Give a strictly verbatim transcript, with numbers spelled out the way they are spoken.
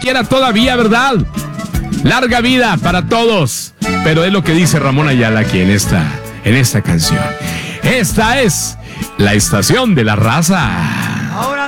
quiera todavía, ¿verdad? Larga vida para todos. Pero es lo que dice Ramón Ayala aquí en esta, en esta canción. Esta es la estación de la raza.